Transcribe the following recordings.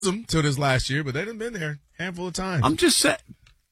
them till this last year, but they done been there a handful of times. I'm just saying.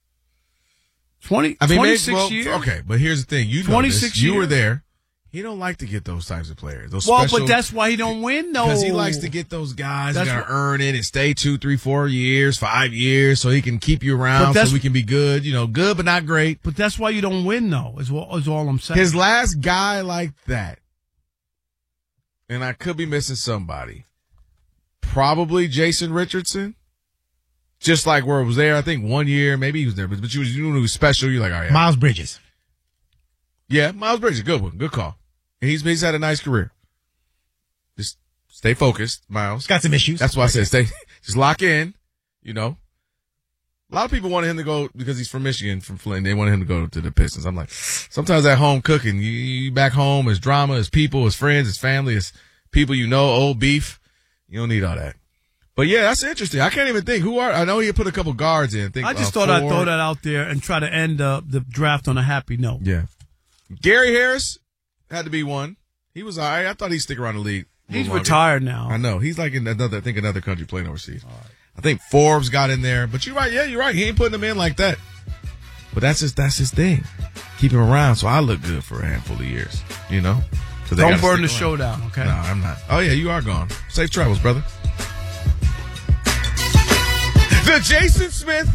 26 years. Okay, but here's the thing. You know 26 this. You years. were there. He don't like to get those types of players. Those Well, special, but that's why he don't win, though. because he likes to get those guys that That's got to earn it and stay 2, 3, 4 years, 5 years, so he can keep you around, so we can be good. You know, good but not great. But that's why you don't win, though. Is all I'm saying. His last guy like that, and I could be missing somebody, probably Jason Richardson. Just like where it was there, I think 1 year, maybe he was there, but you knew he was special. You're like, all right. Miles Bridges. Yeah, Miles Bridges, good one, good call. And he's had a nice career. Just stay focused, Miles. Got some issues. That's why I said just lock in, you know. A lot of people wanted him to go because he's from Michigan, from Flint. They wanted him to go to the Pistons. I'm like, sometimes at home cooking, you back home, it's drama, it's people, it's friends, it's family, it's people you know, old beef. You don't need all that. But yeah, that's interesting. I can't even think I know he put a couple guards in. I just thought I'd throw that out there and try to end the draft on a happy note. Yeah. Gary Harris had to be one. He was all right. I thought he'd stick around the league. He's retired now. I know. He's like in another country playing overseas. Right. I think Forbes got in there. But you're right. Yeah, you're right. He ain't putting them in like that. But that's his thing. Keep him around so I look good for a handful of years. You know? Don't burn the show down, okay? No, I'm not. Oh, yeah, you are gone. Safe travels, brother. The Jason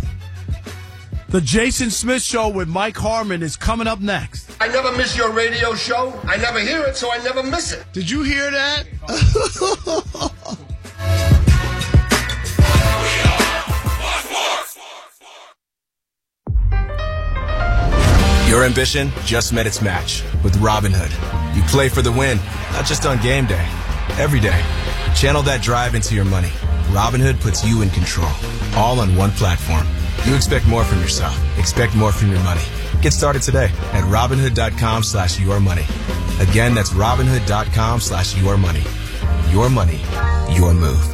Smith Show with Mike Harmon is coming up next. I never miss your radio show. I never hear it, so I never miss it. Did you hear that? Your ambition just met its match with Robinhood. You play for the win, not just on game day, every day. Channel that drive into your money. Robinhood puts you in control, all on one platform. You expect more from yourself. Expect more from your money. Get started today at Robinhood.com/yourmoney. Again, that's Robinhood.com/yourmoney. Your money, your move.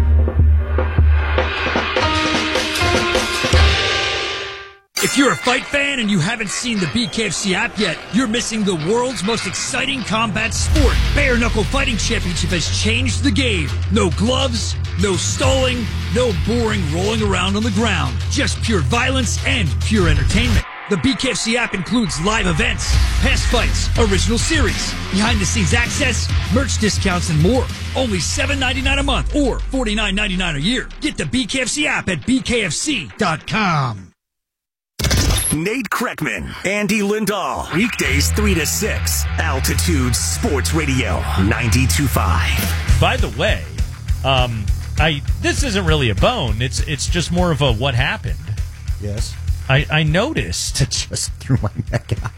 If you're a fight fan and you haven't seen the BKFC app yet, you're missing the world's most exciting combat sport. Bare Knuckle Fighting Championship has changed the game. No gloves, no stalling, no boring rolling around on the ground. Just pure violence and pure entertainment. The BKFC app includes live events, past fights, original series, behind-the-scenes access, merch discounts, and more. Only $7.99 a month or $49.99 a year. Get the BKFC app at bkfc.com. Nate Kreckman, Andy Lindahl. Weekdays 3 to 6. Altitude Sports Radio 92.5. By the way, this isn't really a bone. It's just more of a what happened. Yes. I noticed. I just threw my neck out.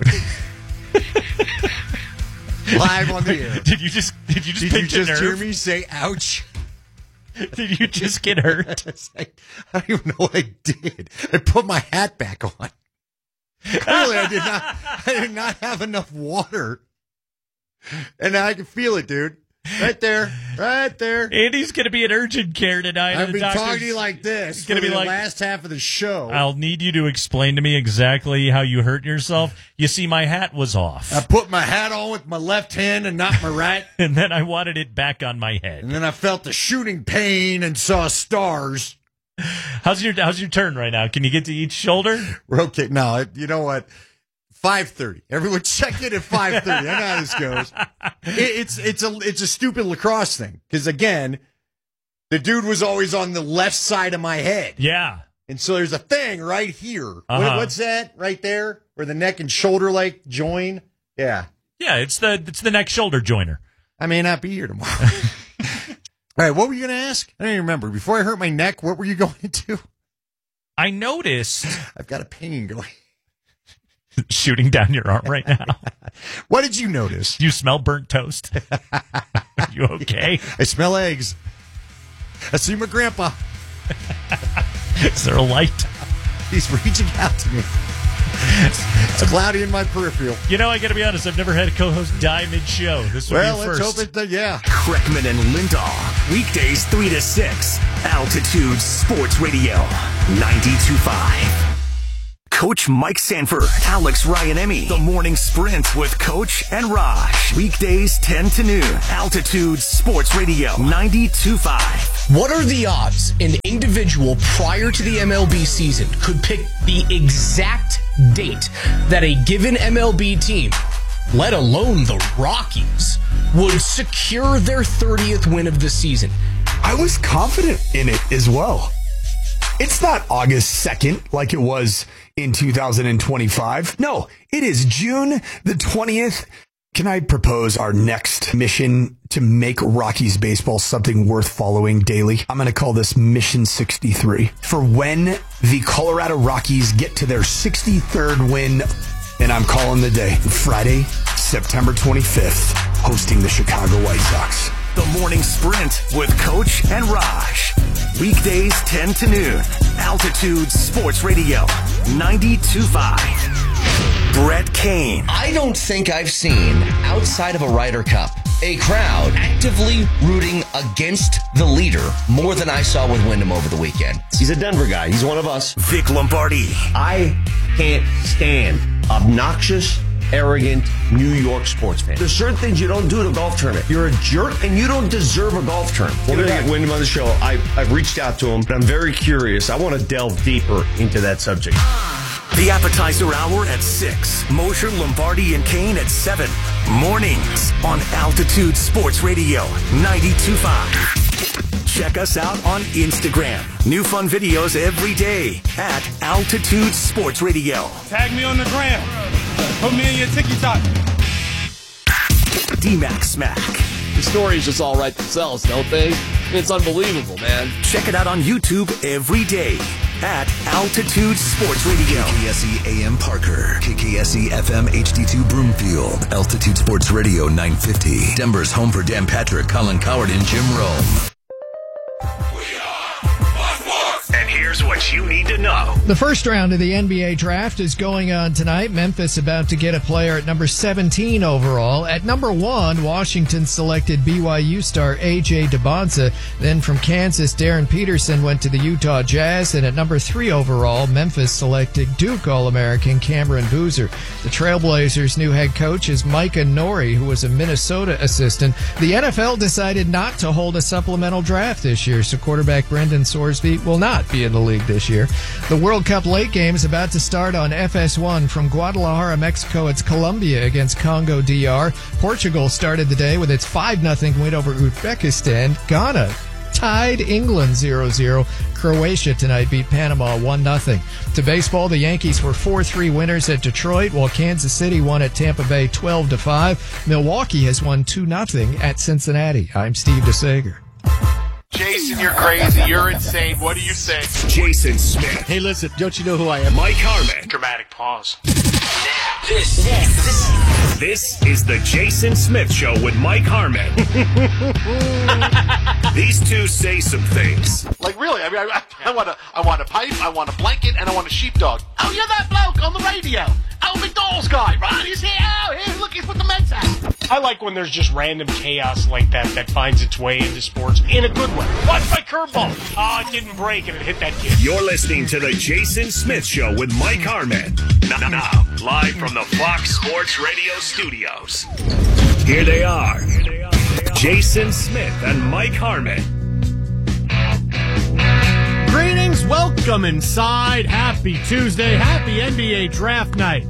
Live on the air. Did you just hear me say ouch? Did you just get hurt? I don't even know what I did. I put my hat back on. Clearly, I did not have enough water. And now I can feel it, dude. Right there. Andy's going to be in urgent care tonight. I've been talking to you like this it's gonna be the like, last half of the show. I'll need you to explain to me exactly how you hurt yourself. You see, my hat was off. I put my hat on with my left hand and not my right. And then I wanted it back on my head. And then I felt the shooting pain and saw stars. How's your turn right now? Can you get to each shoulder? We're okay. No, you know what? 5:30. Everyone check in at 5:30. I know how this goes. It's a stupid lacrosse thing. Because again, the dude was always on the left side of my head. Yeah. And so there's a thing right here. Uh-huh. What's that right there? Where the neck and shoulder like join? Yeah. Yeah, it's the neck shoulder joiner. I may not be here tomorrow. All right, what were you going to ask? I don't even remember. Before I hurt my neck, what were you going to? I noticed. I've got a pain going. Shooting down your arm right now. What did you notice? You smell burnt toast. Are you okay? I smell eggs. I see my grandpa. Is there a light? He's reaching out to me. It's cloudy in my peripheral. You know, I got to be honest. I've never had a co-host die mid-show. This would be let's first. hope it. Yeah. Kreckman and Lindahl. Weekdays 3 to 6. Altitude Sports Radio 92.5. Coach Mike Sanford, Alex Ryan-Emy. The Morning Sprint with Coach and Raj. Weekdays 10 to noon. Altitude Sports Radio 92.5. What are the odds an individual prior to the MLB season could pick the exact date that a given MLB team, let alone the Rockies, would secure their 30th win of the season? I was confident in it as well. It's not August 2nd like it was in 2025. No, it is June the 20th. Can I propose our next mission to make Rockies baseball something worth following daily? I'm going to call this Mission 63. For when the Colorado Rockies get to their 63rd win, and I'm calling the day Friday, September 25th, hosting the Chicago White Sox. The Morning Sprint with Coach and Raj. Weekdays 10 to noon. Altitude Sports Radio 92.5. Brett Kane. I don't think I've seen, outside of a Ryder Cup, a crowd actively rooting against the leader more than I saw with Wyndham over the weekend. He's a Denver guy. He's one of us. Vic Lombardi. I can't stand obnoxious, arrogant New York sports fans. There's certain things you don't do at a golf tournament. You're a jerk, and you don't deserve a golf tournament. We're going to get Wyndham on the show. I've reached out to him, but I'm very curious. I want to delve deeper into that subject. The Appetizer Hour at 6. Mosher, Lombardi, and Kane at 7. Mornings on Altitude Sports Radio 92.5. Check us out on Instagram. New fun videos every day at Altitude Sports Radio. Tag me on the gram. Put me in your TikTok. D-Mac Smack. The stories just all write themselves, don't they? It's unbelievable, man. Check it out on YouTube every day at Altitude Sports Radio. KKSE AM Parker, KKSE FM HD2 Broomfield, Altitude Sports Radio 950. Denver's home for Dan Patrick, Colin Coward, and Jim Rome. And here's what you need to know. The first round of the NBA draft is going on tonight. Memphis about to get a player at number 17 overall. At number 1, Washington selected BYU star A.J. DeBonza. Then from Kansas, Darren Peterson went to the Utah Jazz. And at number 3 overall, Memphis selected Duke All-American Cameron Boozer. The Trailblazers' new head coach is Micah Nori, who was a Minnesota assistant. The NFL decided not to hold a supplemental draft this year, so quarterback Brendan Sorsby will not be in the league this year. The World Cup late game is about to start on FS1 from Guadalajara, Mexico. It's Colombia against Congo DR. Portugal started the day with its 5-0 win over Uzbekistan. Ghana tied England 0-0. Croatia tonight beat Panama 1-0. To baseball, the Yankees were 4-3 winners at Detroit, while Kansas City won at Tampa Bay 12-5. Milwaukee has won 2-0 at Cincinnati. I'm Steve DeSager. Jason, you're crazy. You're insane. What do you say? Jason Smith. Hey, listen, don't you know who I am? Mike Harmon. Dramatic pause. This is the Jason Smith Show with Mike Harmon. These two say some things. Like, really, I mean, I want a pipe, I want a blanket, and I want a sheepdog. Oh, you're that bloke on the radio. Oh, McDonald's guy, right? He's here. Oh, here, look, he's with the Mets hat. I like when there's just random chaos like that finds its way into sports in a good way. Watch my curveball. Oh, it didn't break and it hit that kid. You're listening to the Jason Smith Show with Mike Harmon. Now, live from the Fox Sports Radio studios. Here they are. Jason Smith and Mike Harmon. Greetings, welcome inside. Happy Tuesday, happy NBA draft night.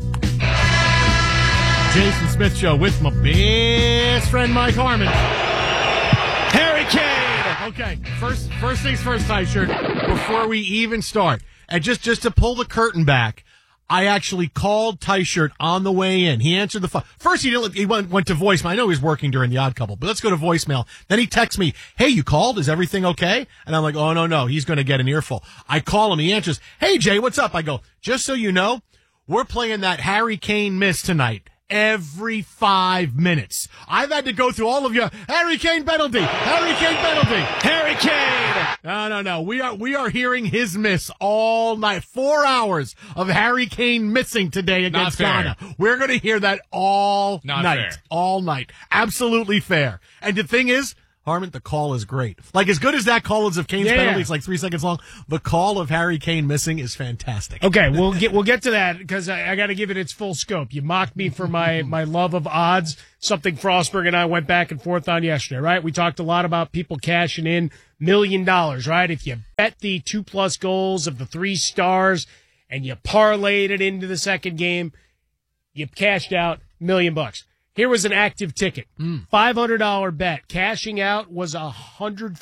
Jason Smith Show with my best friend Mike Harmon. Harry Kane. Okay, first things first, T-shirt. Before we even start, and just to pull the curtain back, I actually called T-shirt on the way in. He answered the phone. First, he went to voicemail. I know he was working during the Odd Couple, but let's go to voicemail. Then he texts me, "Hey, you called? Is everything okay?" And I'm like, "Oh no, he's going to get an earful." I call him. He answers, "Hey, Jay, what's up?" I go, "Just so you know, we're playing that Harry Kane miss tonight." Every 5 minutes. I've had to go through all of your Harry Kane penalty, Harry Kane penalty, Harry Kane. No. We are hearing his miss all night. 4 hours of Harry Kane missing today against Ghana. We're going to hear that all night. All night. Absolutely fair. And the thing is, Harmon, the call is great. Like, as good as that call is of Kane's penalty, it's like 3 seconds long. The call of Harry Kane missing is fantastic. Okay, we'll get to that because I got to give it its full scope. You mocked me for my love of odds, something Frostberg and I went back and forth on yesterday, right? We talked a lot about people cashing in $1 million, right? If you bet the 2+ goals of the 3 stars and you parlayed it into the second game, you cashed out $1 million. Here was an active ticket. $500 bet. Cashing out was $100,000.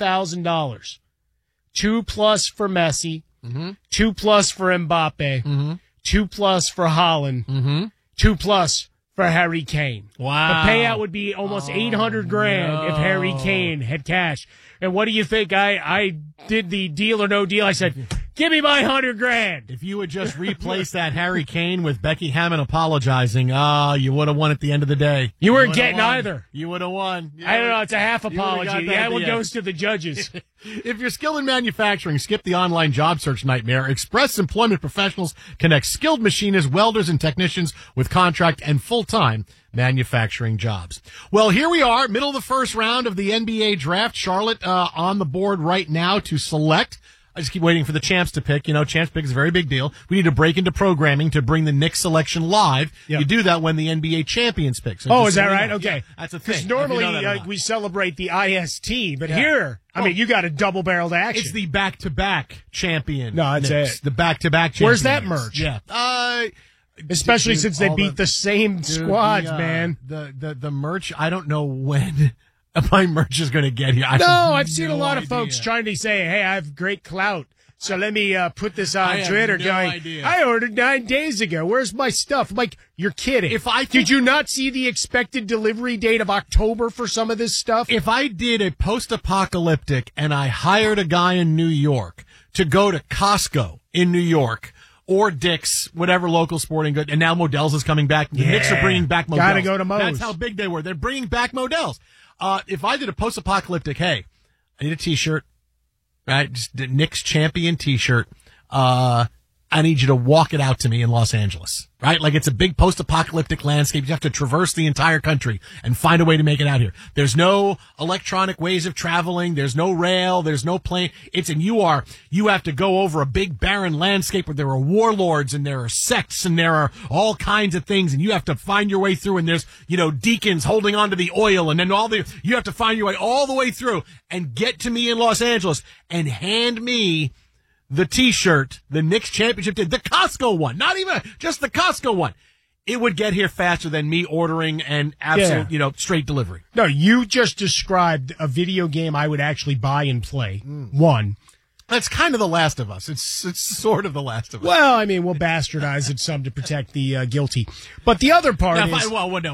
2+ for Messi. 2+ for Mbappe. 2+ for Haaland. 2+ for Harry Kane. Wow. The payout would be almost $800,000 if Harry Kane had cash. And what do you think? I did the deal or no deal. I said, give me my $100,000. If you would just replace that Harry Kane with Becky Hammond apologizing, you would have won at the end of the day. You weren't getting either. You would have won. I don't know. It's a half apology. That one goes to the judges. If you're skilled in manufacturing, skip the online job search nightmare. Express Employment Professionals connect skilled machinists, welders, and technicians with contract and full-time manufacturing jobs. Well, here we are, middle of the first round of the NBA draft. Charlotte on the board right now to select. I just keep waiting for the champs to pick. You know, champs pick is a very big deal. We need to break into programming to bring the Knicks selection live. Yep. You do that when the NBA champions pick. So is that right? Okay. Yeah, that's a thing. Because normally we celebrate the IST, but here, I mean, you got a double-barreled action. It's the back-to-back champion. No, it's Knicks. The back-to-back champion. Where's that merch? Yeah. Especially since they beat the same squads, man. The merch, I don't know when my merch is going to get here. I've seen a lot of folks trying to say, hey, I have great clout, so let me put this on Twitter I ordered 9 days ago. Where's my stuff? I'm like, you're kidding. Did you not see the expected delivery date of October for some of this stuff? If I did a post-apocalyptic and I hired a guy in New York to go to Costco in New York, or Dick's, whatever local sporting good, and now Modell's is coming back. The Knicks are bringing back Modell's. Gotta go to Mo's. That's how big they were. They're bringing back Modell's. If I did a post-apocalyptic, hey, I need a T-shirt, right? Just the Knicks champion T-shirt. I need you to walk it out to me in Los Angeles, right? Like it's a big post-apocalyptic landscape. You have to traverse the entire country and find a way to make it out here. There's no electronic ways of traveling. There's no rail. There's no plane. You have to go over a big barren landscape where there are warlords and there are sects and there are all kinds of things and you have to find your way through and there's, deacons holding onto the oil and then you have to find your way all the way through and get to me in Los Angeles and hand me the T-shirt, the Knicks championship, the Costco one, not even just the Costco one. It would get here faster than me ordering an absolute, straight delivery. No, you just described a video game I would actually buy and play. One. That's kind of The Last of Us. It's sort of The Last of Us. Well, I mean, we'll bastardize it some to protect the guilty. But the other part is...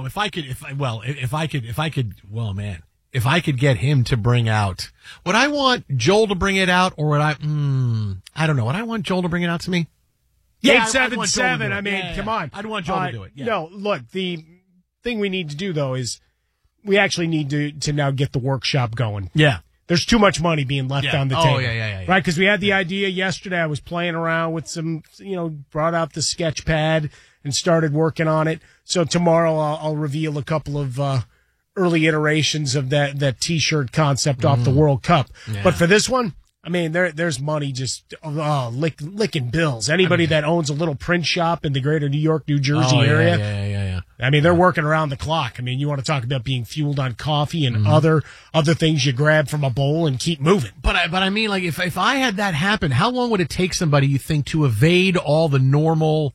If I could get him to bring out, would I want Joel to bring it out, or would I don't know. Would I want Joel to bring it out to me? Yeah, 877. I mean, come on. I'd want Joel to do it. Yeah. No, look, the thing we need to do, though, is we actually need to now get the workshop going. Yeah. There's too much money being left on the table. Oh, yeah. Right? Because we had the idea yesterday. I was playing around with some, brought out the sketch pad and started working on it. So tomorrow I'll reveal a couple of, early iterations of that T-shirt concept off the World Cup. Yeah. But for this one, I mean, there's money just licking bills. Anybody that owns a little print shop in the greater New York, New Jersey area. Yeah. I mean, they're working around the clock. I mean, you want to talk about being fueled on coffee and other things you grab from a bowl and keep moving. But I mean, like, if I had that happen, how long would it take somebody, you think, to evade all the normal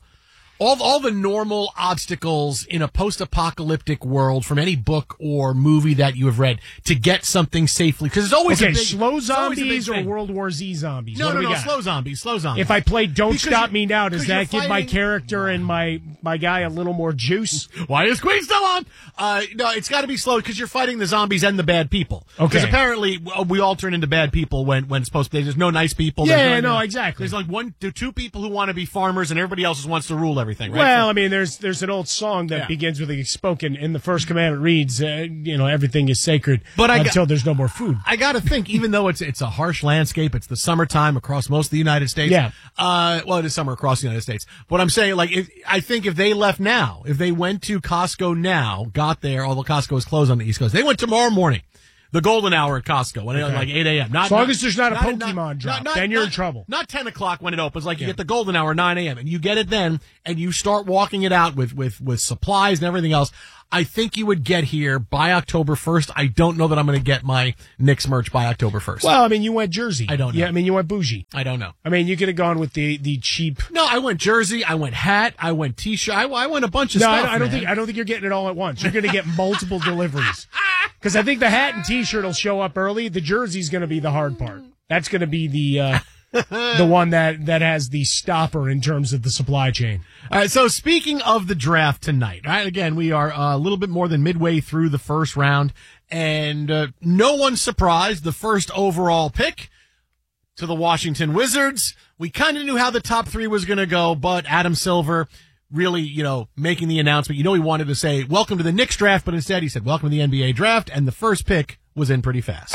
obstacles in a post-apocalyptic world from any book or movie that you have read to get something safely? Because it's always slow zombies or World War Z zombies? No, slow zombies. If I play Don't Stop Me Now, does that give my character and my guy a little more juice? Why is Queen still on? No, it's got to be slow because you're fighting the zombies and the bad people. Okay. Because apparently we all turn into bad people when it's supposed to be. There's no nice people. Exactly. There's like 1 to 2 people who want to be farmers and everybody else wants to rule everything, right? Well, I mean, there's an old song that begins with a spoken, in the first commandment reads, everything is sacred until there's no more food. I got to think, even though it's a harsh landscape, it's the summertime across most of the United States. Yeah. Well, it is summer across the United States. But I'm saying, like, I think if they left now, if they went to Costco now, got there, although Costco is closed on the East Coast, they went tomorrow morning. The golden hour at Costco, when it's like 8 a.m. As long as there's not a Pokemon drop, then you're in trouble. Not 10 o'clock when it opens. Like, you get the golden hour, 9 a.m., and you get it then, and you start walking it out with supplies and everything else. I think you would get here by October 1st. I don't know that I'm going to get my Knicks merch by October 1st. Well, I mean, you went jersey. I don't know. Yeah, I mean, you went bougie. I don't know. I mean, you could have gone with the cheap. No, I went jersey. I went hat. I went T-shirt. I went a bunch of stuff. I don't think you're getting it all at once. You're going to get multiple deliveries. Because I think the hat and T-shirt will show up early. The jersey's going to be the hard part. That's going to be the one that has the stopper in terms of the supply chain. All right, so speaking of the draft tonight, right? Again, we are a little bit more than midway through the first round, and no one's surprised. The first overall pick to the Washington Wizards. We kind of knew how the top three was going to go, but Adam Silver really, making the announcement. He wanted to say, welcome to the Knicks draft, but instead he said, welcome to the NBA draft, and the first pick was in pretty fast.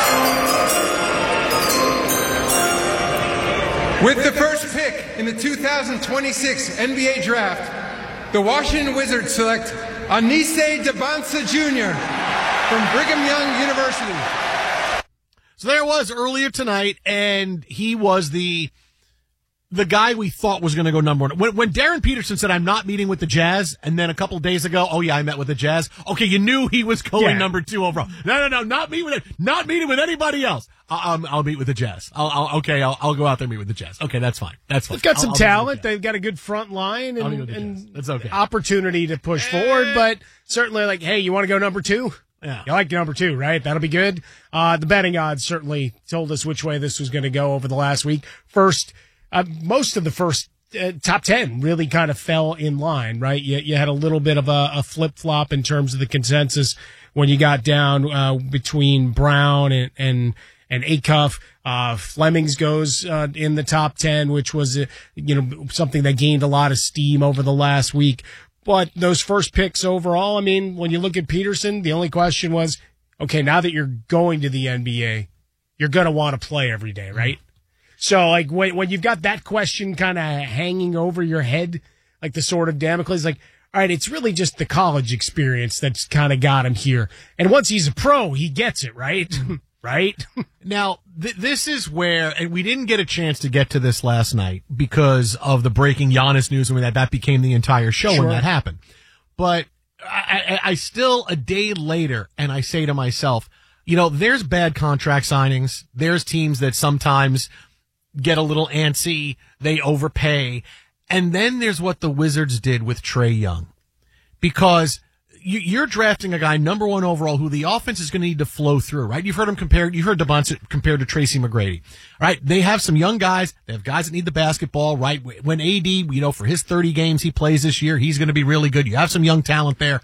With the first pick in the 2026 NBA Draft, the Washington Wizards select Anise Dabansa Jr. from Brigham Young University. So there it was earlier tonight, and he was the guy we thought was going to go number one. When Darren Peterson said, I'm not meeting with the Jazz, and then a couple of days ago, oh yeah, I met with the Jazz. Okay, you knew he was going number 2 overall. No, not meeting with anybody else. I'll meet with the Jazz. I'll go out there and meet with the Jazz. Okay, that's fine. They've got some talent. They've got a good front line and that's okay. Opportunity to push forward, but certainly like, hey, you want to go number 2? Yeah. You like number 2, right? That'll be good. The betting odds certainly told us which way this was going to go over the last week. Most of the first top 10 really kind of fell in line, right? You had a little bit of a flip-flop in terms of the consensus when you got down between Brown and Acuff. Flemings goes in the top 10, which was something that gained a lot of steam over the last week. But those first picks overall, I mean, when you look at Peterson, the only question was, okay, now that you're going to the NBA, you're going to want to play every day, right? So, like, when you've got that question kind of hanging over your head, like the sword of Damocles, like, all right, it's really just the college experience that's kind of got him here. And once he's a pro, he gets it, right? Right? Now, this is where, and we didn't get a chance to get to this last night because of the breaking Giannis news, and that became the entire show when that happened. But I still, a day later, and I say to myself, there's bad contract signings. There's teams that sometimes get a little antsy, they overpay. And then there's what the Wizards did with Trae Young. Because you're drafting a guy number 1 overall who the offense is going to need to flow through, right? You've heard Dabansa compared to Tracy McGrady, right? They have some young guys. They have guys that need the basketball, right? When AD, for his 30 games he plays this year, he's going to be really good. You have some young talent there.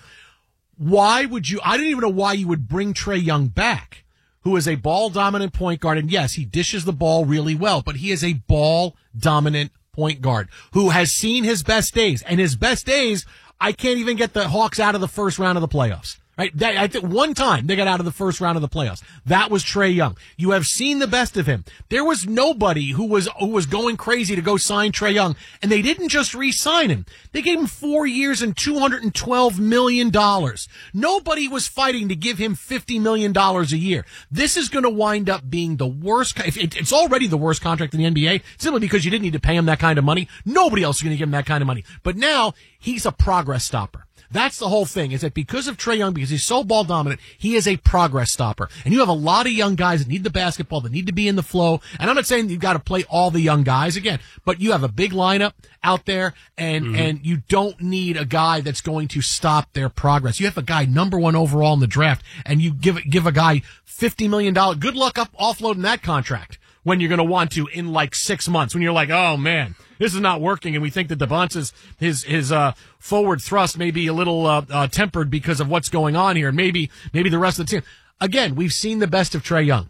I didn't even know why you would bring Trae Young back, who is a ball-dominant point guard. And yes, he dishes the ball really well, but he is a ball-dominant point guard who has seen his best days. And his best days, I can't even get the Hawks out of the first round of the playoffs. Right? I think one time they got out of the first round of the playoffs. That was Trae Young. You have seen the best of him. There was nobody who was going crazy to go sign Trae Young, and they didn't just re-sign him. They gave him 4 years and $212 million. Nobody was fighting to give him $50 million a year. This is going to wind up being the worst. It's already the worst contract in the NBA, simply because you didn't need to pay him that kind of money. Nobody else is going to give him that kind of money. But now he's a progress stopper. That's the whole thing, is that because of Trae Young, because he's so ball dominant, he is a progress stopper. And you have a lot of young guys that need the basketball, that need to be in the flow. And I'm not saying you've got to play all the young guys again, but you have a big lineup out there, and you don't need a guy that's going to stop their progress. You have a guy number 1 overall in the draft, and you give a guy $50 million. Good luck offloading that contract when you're going to want to in like 6 months, when you're like, oh man, this is not working, and we think that Dabansa's his forward thrust may be a little tempered because of what's going on here, and maybe the rest of the team. Again, we've seen the best of Trae Young.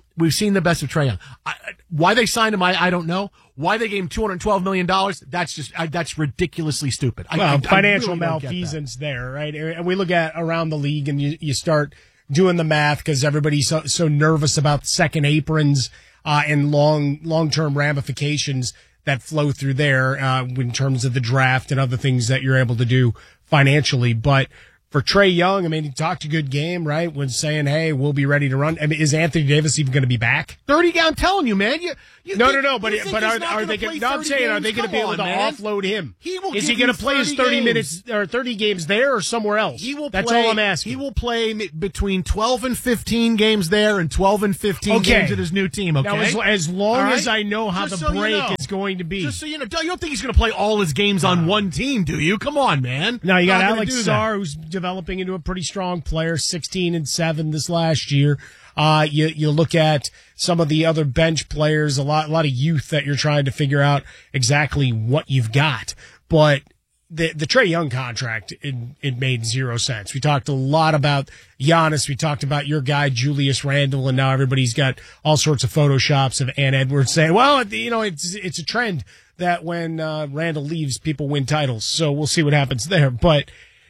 Why they signed him, I don't know. Why they gave him $212 million, that's ridiculously stupid. Financial really malfeasance there, right? And we look at around the league, and you start doing the math because everybody's so nervous about second aprons and long-term ramifications that flow through there in terms of the draft and other things that you're able to do financially. But For Trae Young, I mean, he talked a good game, right? When saying, hey, we'll be ready to run. I mean, is Anthony Davis even going to be back? 30, I'm telling you, man. No. But are they going to, I'm saying, are they going to be able to offload him? Is he going to play his 30 minutes or 30 games there or somewhere else? That's all I'm asking. He will play between 12 and 15 games there and 12 and 15 games at his new team, okay? Now, as long as I know how the break is going to be. Just so you know, you don't think he's going to play all his games on one team, do you? Come on, man. Now, you got Alex Sarr, who's developing into a pretty strong player, 16-7 this last year. You look at some of the other bench players, a lot of youth that you're trying to figure out exactly what you've got. But the Trae Young contract, it made zero sense. We talked a lot about Giannis. We talked about your guy, Julius Randle, and now everybody's got all sorts of Photoshops of Ant Edwards saying, well, it's a trend that when Randle leaves, people win titles. So we'll see what happens there. But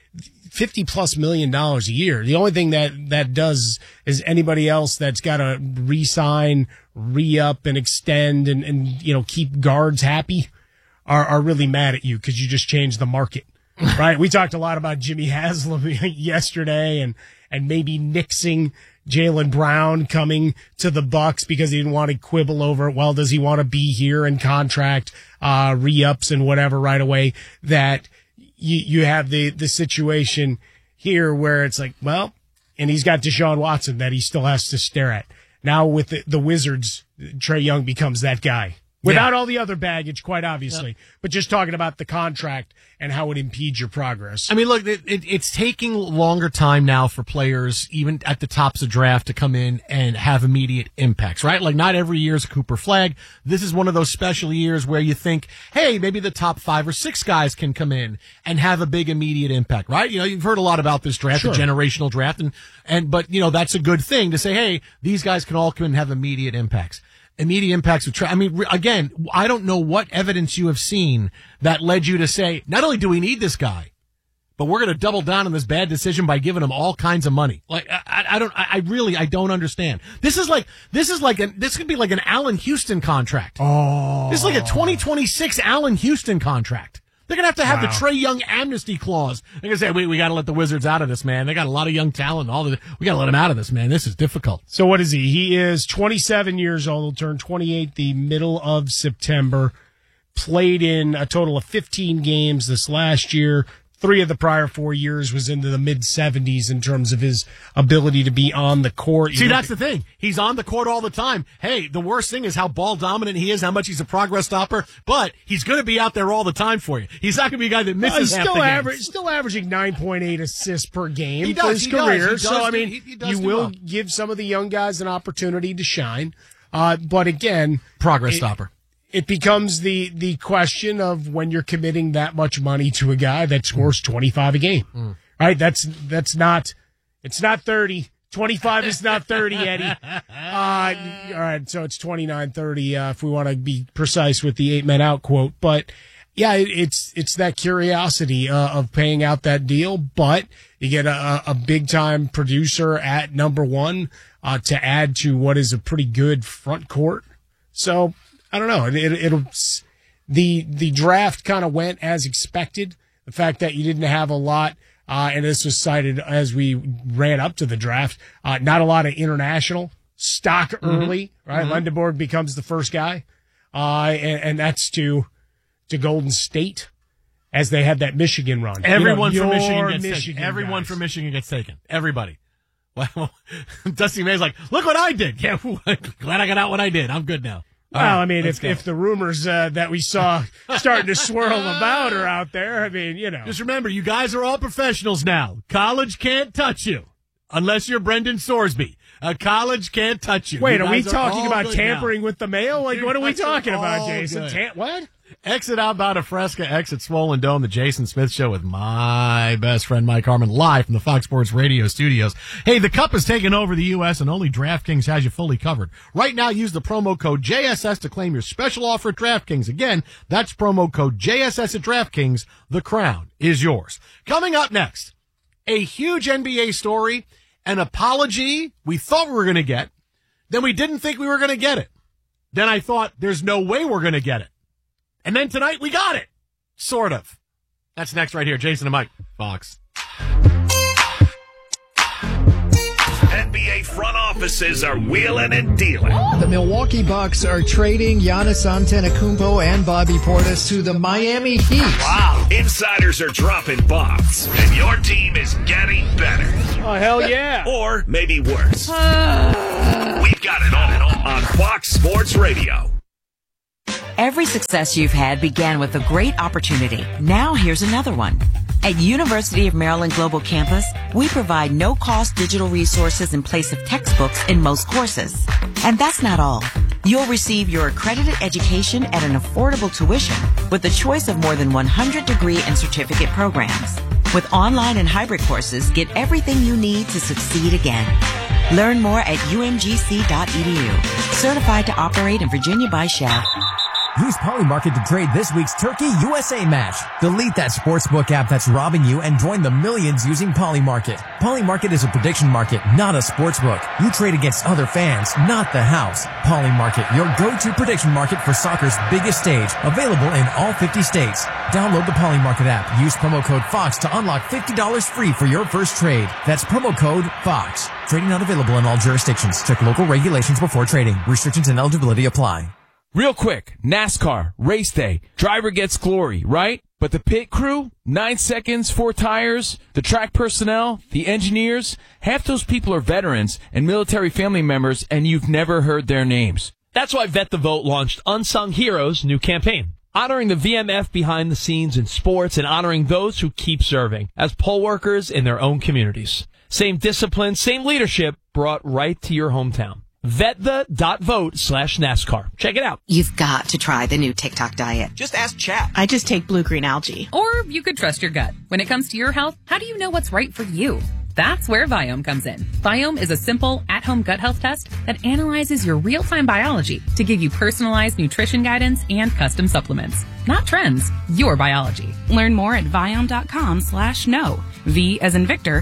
$50+ million a year. The only thing that does is anybody else that's got to re-sign, re-up, and extend and keep guards happy are really mad at you because you just changed the market, right? We talked a lot about Jimmy Haslam yesterday and maybe nixing Jaylen Brown coming to the Bucks because he didn't want to quibble over, well, does he want to be here and contract re-ups and whatever right away, that you have the situation here where it's like, well, and he's got Deshaun Watson that he still has to stare at. Now with the Wizards, Trae Young becomes that guy. Without all the other baggage, quite obviously. But just talking about the contract and how it impedes your progress. I mean, look, it's taking longer time now for players, even at the tops of draft, to come in and have immediate impacts, right? Like, not every year is a Cooper Flagg. This is one of those special years where you think, hey, maybe the top 5 or 6 guys can come in and have a big immediate impact, right? You've heard a lot about this draft, the generational draft, but that's a good thing to say, hey, these guys can all come in and have immediate impacts. Immediate impacts with I mean, again, I don't know what evidence you have seen that led you to say, not only do we need this guy, but we're going to double down on this bad decision by giving him all kinds of money. Like, I don't understand. This could be like an Allen Houston contract. Oh. This is like a 2026 Allen Houston contract. They're going to have the Trae Young amnesty clause. They're going to say, we got to let the Wizards out of this, man. They got a lot of young talent. We got to let them out of this, man. This is difficult. So what is he? He is 27 years old. He'll turn 28 the middle of September. Played in a total of 15 games this last year. 3 of the prior 4 years was into the mid-70s in terms of his ability to be on the court. See, that's the thing. He's on the court all the time. Hey, the worst thing is how ball dominant he is, how much he's a progress stopper, but he's going to be out there all the time for you. He's not going to be a guy that misses half the games. Still averaging 9.8 assists per game for his career. So, I mean, you will give some of the young guys an opportunity to shine. But again, progress stopper. It becomes the question of when you're committing that much money to a guy that scores 25 a game, right? It's not 30. 25 is not 30, Eddie. All right. So it's 29-30, if we want to be precise with the 8 men out quote. But yeah, it's that curiosity, of paying out that deal, but you get a big time producer at number 1, to add to what is a pretty good front court. So, I don't know. The draft kind of went as expected. The fact that you didn't have a lot, and this was cited as we ran up to the draft, not a lot of international stock early, right? Mm-hmm. Lindenborg becomes the first guy, and that's to Golden State as they had that Michigan run. Everyone from Michigan gets taken. Everyone from Michigan gets taken. Everybody. Well, Dusty May's like, look what I did. Yeah, glad I got out what I did. I'm good now. Well, I mean, if the rumors that we saw starting to swirl about are out there, I mean, Just remember, you guys are all professionals now. College can't touch you unless you're Brendan Sorsby. College can't touch you. Wait, are we talking about tampering with the mail? Like, what are we talking about, Jason? What? Exit Outbound of Fresca, exit Swollen Dome, the Jason Smith Show with my best friend Mike Harmon, live from the Fox Sports Radio studios. Hey, the Cup has taken over the U.S. and only DraftKings has you fully covered. Right now, use the promo code JSS to claim your special offer at DraftKings. Again, that's promo code JSS at DraftKings. The crown is yours. Coming up next, a huge NBA story, an apology we thought we were going to get, then we didn't think we were going to get it. Then I thought, there's no way we're going to get it. And then tonight, we got it. Sort of. That's next right here. Jason and Mike, Fox. offices are wheeling and dealing. The Milwaukee Bucks are trading Giannis Antetokounmpo and Bobby Portis to the Miami Heat. Wow. Insiders are dropping bombs, and your team is getting better. Oh, hell yeah. Or maybe worse. We've got it all on Fox Sports Radio. Every success you've had began with a great opportunity. Now here's another one. At University of Maryland Global Campus, we provide no-cost digital resources in place of textbooks in most courses. And that's not all. You'll receive your accredited education at an affordable tuition with a choice of more than 100 degree and certificate programs. With online and hybrid courses, get everything you need to succeed again. Learn more at umgc.edu. Certified to operate in Virginia by Shell. Use Polymarket to trade this week's Turkey USA match. Delete that sportsbook app that's robbing you and join the millions using Polymarket. Polymarket is a prediction market, not a sportsbook. You trade against other fans, not the house. Polymarket, your go-to prediction market for soccer's biggest stage. Available in all 50 states. Download the Polymarket app. Use promo code FOX to unlock $50 free for your first trade. That's promo code FOX. Trading not available in all jurisdictions. Check local regulations before trading. Restrictions and eligibility apply. Real quick, NASCAR, race day, driver gets glory, right? But the pit crew, 9 seconds, 4 tires, the track personnel, the engineers, half those people are veterans and military family members, and you've never heard their names. That's why Vet the Vote launched Unsung Heroes' new campaign, honoring the VMF behind the scenes in sports and honoring those who keep serving as poll workers in their own communities. Same discipline, same leadership brought right to your hometown. VetThe.vote/NASCAR. Check it out. You've got to try the new TikTok diet. Just ask chat. I just take blue-green algae. Or you could trust your gut. When it comes to your health, how do you know what's right for you? That's where Viome comes in. Viome is a simple, at-home gut health test that analyzes your real-time biology to give you personalized nutrition guidance and custom supplements. Not trends, your biology. Learn more at Viome.com/know. V as in Victor,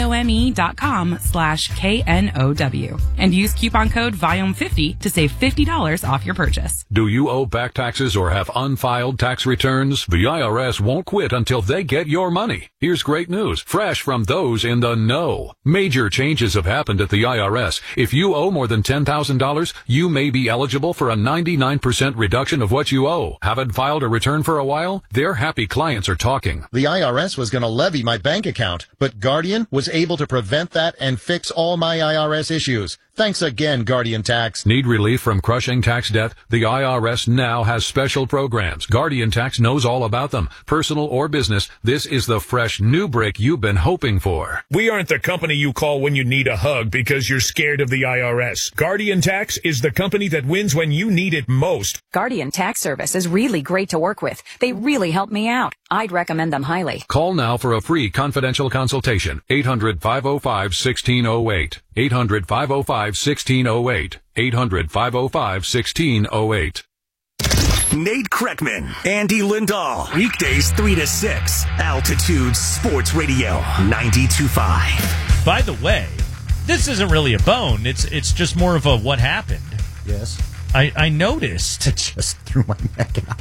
IOME.com/KNOW. And use coupon code VIOME50 to save $50 off your purchase. Do you owe back taxes or have unfiled tax returns? The IRS won't quit until they get your money. Here's great news, fresh from those in the know. Major changes have happened at the IRS. If you owe more than $10,000, you may be eligible for a 99% reduction of what you owe. Haven't filed a return for a while? Their happy clients are talking. The IRS was going to levy my bank account, but Guardian was able to prevent that and fix all my IRS issues. Thanks again, Guardian Tax. Need relief from crushing tax debt? The IRS now has special programs. Guardian Tax knows all about them. Personal or business, this is the fresh new break you've been hoping for. We aren't the company you call when you need a hug because you're scared of the IRS. Guardian Tax is the company that wins when you need it most. Guardian Tax Service is really great to work with. They really help me out. I'd recommend them highly. Call now for a free confidential consultation. 800-505-1608. 800-505-1608. 800-505-1608. Nate Kreckman, Andy Lindahl, weekdays 3 to 6, Altitude Sports Radio 92.5. By the way, this isn't really a bone. It's just more of a what happened. Yes. I noticed. I just threw my neck out.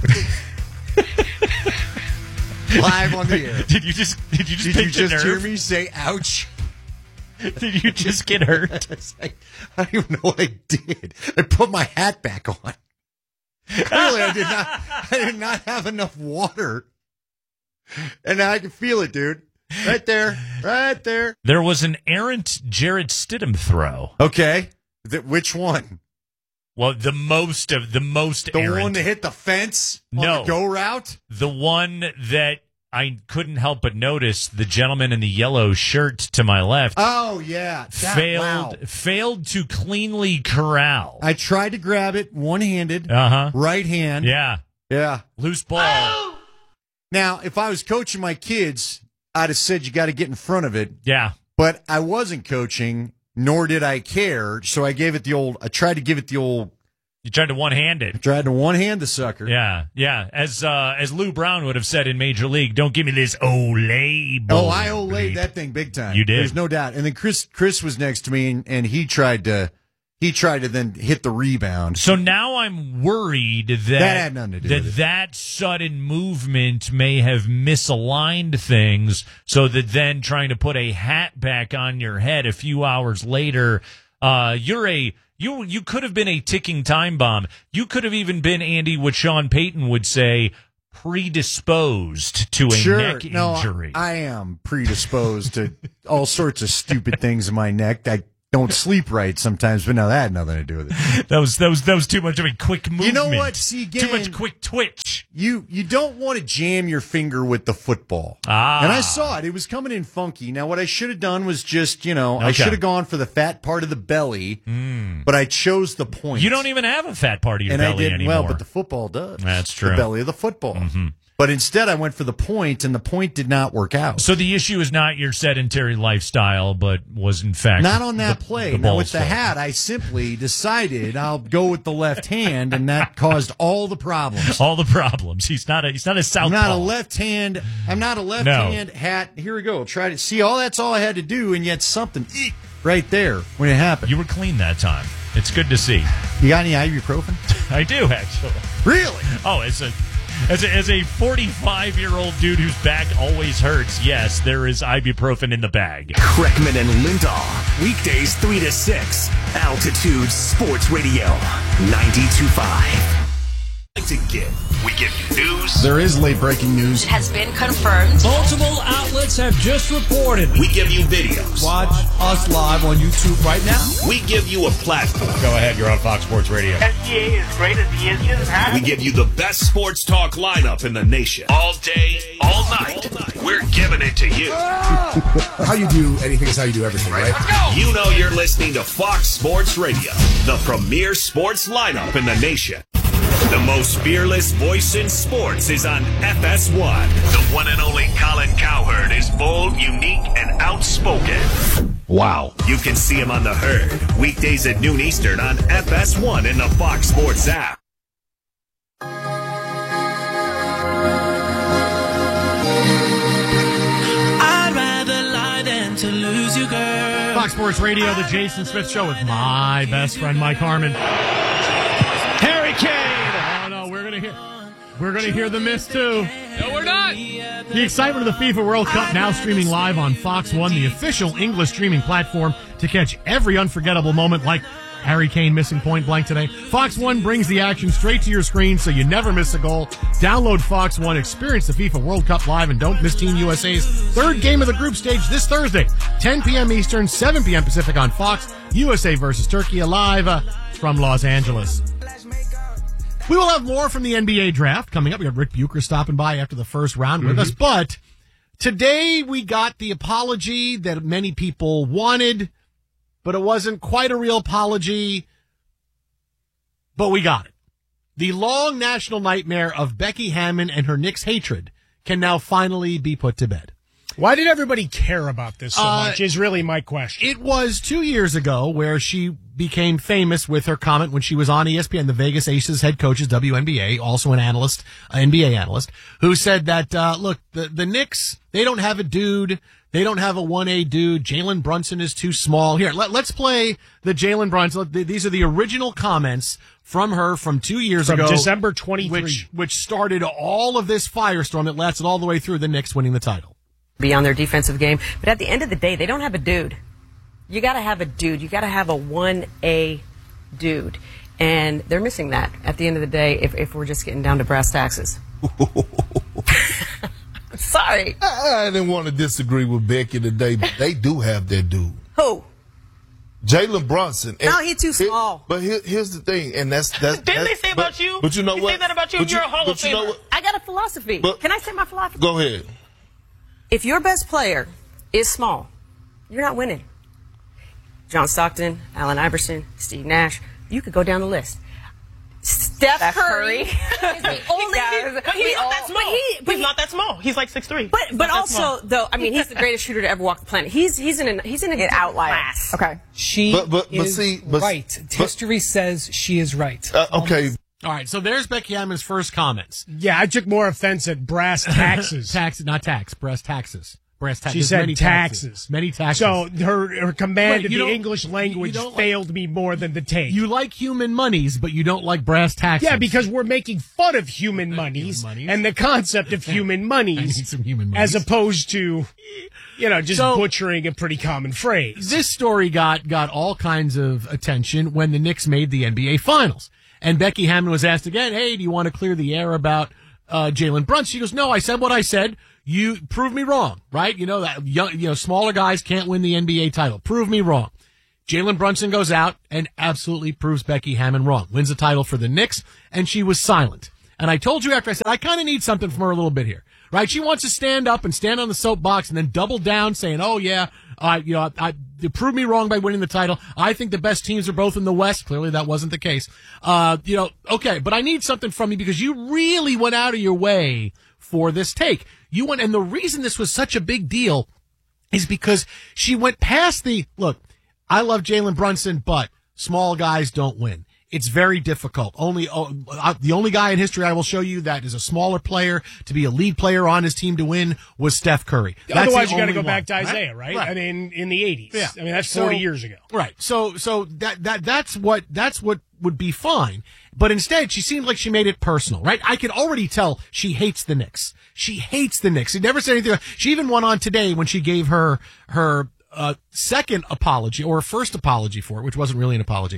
Live on the air. Did you just hear me say ouch? Did you just get hurt? I don't even know what I did. I put my hat back on. Clearly, I did not have enough water. And now I can feel it, dude. Right there. Right there. There was an errant Jarrett Stidham throw. Okay. Which one? Well, the most The errant. one that hit the fence on the go route? The one that I couldn't help but notice, the gentleman in the yellow shirt to my left. Oh, yeah. Failed to cleanly corral. I tried to grab it one-handed. Right hand. Yeah. Yeah. Loose ball. Oh! Now, if I was coaching my kids, I'd have said you got to get in front of it. Yeah. But I wasn't coaching, nor did I care, so I tried to give it the old... You tried to one-hand it. Tried to one-hand the sucker. Yeah, yeah. As Lou Brown would have said in Major League, don't give me this Olay ball. Oh, I Olayed that thing big time. You did. There's no doubt. And then Chris was next to me, and he tried to then hit the rebound. So now I'm worried that had nothing to do with it. that sudden movement may have misaligned things, so that then trying to put a hat back on your head a few hours later You could have been a ticking time bomb. You could have even been, Andy, what Sean Payton would say, predisposed to a neck injury. I am predisposed to all sorts of stupid things in my neck. I don't sleep right sometimes, but no, that had nothing to do with it. That was too much of a quick movement. You know what? See, again, too much quick twitch. You don't want to jam your finger with the football. And I saw it. It was coming in funky. Now, what I should have done was just, I should have gone for the fat part of the belly, but I chose the point. You don't even have a fat part of your belly anymore. Well, but the football does. That's true. The belly of the football. Mm-hmm. But instead, I went for the point, and the point did not work out. So the issue is not your sedentary lifestyle, but was, in fact, not on that play. Now, with the hat, I simply decided I'll go with the left hand, and that caused all the problems. All the problems. He's not a southpaw. I'm not a left hand hat. Here we go. Try to see. That's all I had to do, and yet something right there when it happened. You were clean that time. It's good to see. You got any ibuprofen? I do, actually. Really? Oh, As a 45-year-old dude whose back always hurts, yes, there is ibuprofen in the bag. Kreckman and Lindahl, weekdays 3 to 6, Altitude Sports Radio, 92.5. We give you news. There is late-breaking news. Has been confirmed. Multiple outlets have just reported. We give you videos. Watch us live on YouTube right now. We give you a platform. Go ahead, you're on Fox Sports Radio. SGA is great as he is. We give you the best sports talk lineup in the nation. All day, all night. We're giving it to you. How you do anything is how you do everything, right? Let's go. You know you're listening to Fox Sports Radio, the premier sports lineup in the nation. The most fearless voice in sports is on FS1. The one and only Colin Cowherd is bold, unique, and outspoken. Wow. You can see him on The Herd, weekdays at noon Eastern on FS1 in the Fox Sports app. I'd rather lie than to lose you, girl. Fox Sports Radio, the Jason Smith Show with my best friend, Mike Harmon. Harry Kane! Oh, no, we're going to hear the miss, too. No, we're not. The excitement of the FIFA World Cup now streaming live on Fox One, the official English streaming platform to catch every unforgettable moment like Harry Kane missing point blank today. Fox One brings the action straight to your screen so you never miss a goal. Download Fox One, experience the FIFA World Cup live, and don't miss Team USA's third game of the group stage this Thursday, 10 p.m. Eastern, 7 p.m. Pacific on Fox. USA versus Turkey live from Los Angeles. We will have more from the NBA draft coming up. We have Rick Bucher stopping by after the first round with us. But today we got the apology that many people wanted, but it wasn't quite a real apology, but we got it. The long national nightmare of Becky Hammon and her Knicks hatred can now finally be put to bed. Why did everybody care about this so much is really my question. It was 2 years ago where she became famous with her comment when she was on ESPN, the Vegas Aces head coach, WNBA, also an analyst, NBA analyst, who said that, look, the Knicks, they don't have a dude. They don't have a 1A dude. Jalen Brunson is too small. Here, let's play the Jalen Brunson. These are the original comments from her from 2 years ago. From December 23. Which started all of this firestorm that lasted all the way through the Knicks winning the title. Be on their defensive game. But at the end of the day, they don't have a dude. You got to have a dude. You got to have a 1A dude. And they're missing that at the end of the day if we're just getting down to brass taxes. Sorry. I didn't want to disagree with Becky today, but they do have that dude. Who? Jalen Brunson. No, he's too small. But here's the thing, and that's Didn't they say about you? But you know what? They say that about you. You're a Hall of Famer. You know what? I got a philosophy. Can I say my philosophy? Go ahead. If your best player is small, you're not winning. John Stockton, Allen Iverson, Steve Nash, you could go down the list. Steph Curry is the only but he's not that small. He's not that small. He's like 6'3". But also, though, I mean, he's the greatest shooter to ever walk the planet. He's in an outlier class. Okay. She is right. History says she is right. Okay. All right, so there's Becky Hammon's first comments. Yeah, I took more offense at brass taxes. Not tax, brass taxes. Brass taxes. She said many taxes. Many taxes. So her command of the English language failed me more than the take. You like human monies, but you don't like brass taxes. Yeah, because we're making fun of human monies and the concept of human monies, I need some human monies. as opposed to just butchering a pretty common phrase. This story got all kinds of attention when the Knicks made the NBA Finals. And Becky Hammon was asked again, hey, do you want to clear the air about Jalen Brunson? She goes, no, I said what I said. You prove me wrong, right? That smaller guys can't win the NBA title. Prove me wrong. Jalen Brunson goes out and absolutely proves Becky Hammon wrong. Wins the title for the Knicks, and she was silent. And I told you after, I said, I kind of need something from her a little bit here, right? She wants to stand up and stand on the soapbox and then double down saying, oh, yeah, you proved me wrong by winning the title. I think the best teams are both in the West. Clearly that wasn't the case. Okay, but I need something from you because you really went out of your way for this take. You went, and the reason this was such a big deal is because she went past look, I love Jalen Brunson, but small guys don't win. It's very difficult. The only guy in history I will show you that is a smaller player to be a lead player on his team to win was Steph Curry. Otherwise, you got to go back to Isaiah, right? I mean, in the 80s. Yeah. I mean, that's 40 years ago. Right. So that's what would be fine. But instead, she seemed like she made it personal, right? I could already tell she hates the Knicks. She hates the Knicks. She never said anything. She even went on today when she gave her second apology or first apology for it, which wasn't really an apology.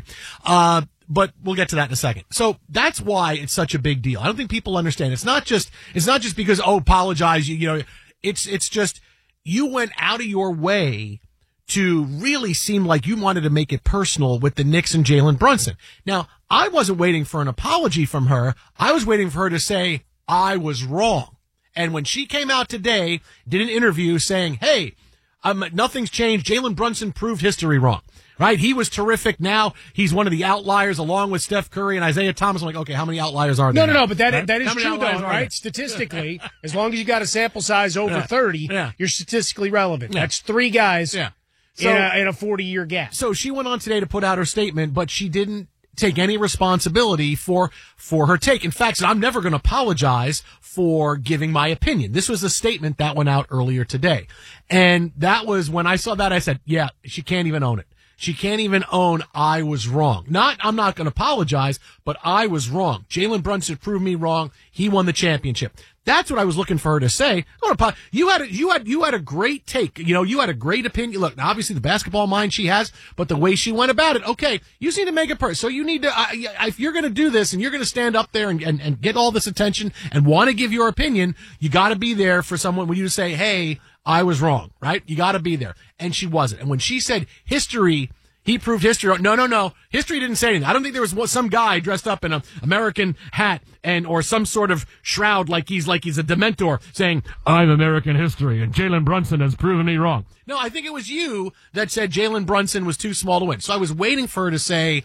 But we'll get to that in a second. So that's why it's such a big deal. I don't think people understand. It's not just because, apologize. It's just you went out of your way to really seem like you wanted to make it personal with the Knicks and Jalen Brunson. Now, I wasn't waiting for an apology from her. I was waiting for her to say, I was wrong. And when she came out today, did an interview saying, hey, nothing's changed. Jalen Brunson proved history wrong. Right? He was terrific. Now he's one of the outliers along with Steph Curry and Isaiah Thomas. I'm like, okay, how many outliers are there? No, but that is true, though, right? Statistically, as long as you got a sample size over 30, you're statistically relevant. That's 3 guys in a 40-year gap. So she went on today to put out her statement, but she didn't take any responsibility for her take. In fact, I'm never going to apologize for giving my opinion. This was a statement that went out earlier today. And that was when I saw that, I said, yeah, she can't even own it. She can't even own I was wrong. I'm not going to apologize, but I was wrong. Jalen Brunson proved me wrong. He won the championship. That's what I was looking for her to say. You had a great take. You had a great opinion. Look, now obviously the basketball mind she has, but the way she went about it, okay, you need to make it personal. So you need to, if you're going to do this and you're going to stand up there and get all this attention and want to give your opinion, you got to be there for someone when you say, hey, I was wrong, right? You got to be there. And she wasn't. And when she said history, he proved history. No. History didn't say anything. I don't think there was some guy dressed up in an American hat or some sort of shroud like he's a Dementor saying, I'm American history and Jalen Brunson has proven me wrong. No, I think it was you that said Jalen Brunson was too small to win. So I was waiting for her to say,